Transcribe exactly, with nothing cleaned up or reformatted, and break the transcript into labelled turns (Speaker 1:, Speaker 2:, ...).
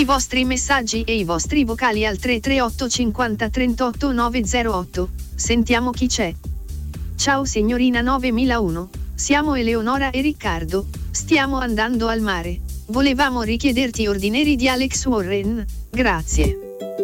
Speaker 1: I vostri messaggi e i vostri vocali al tre tre otto cinquanta trentotto nove zero otto. Sentiamo chi c'è. Ciao signorina novemilauno, siamo Eleonora e Riccardo, stiamo andando al mare. Volevamo richiederti ordineri di Alex Warren, grazie.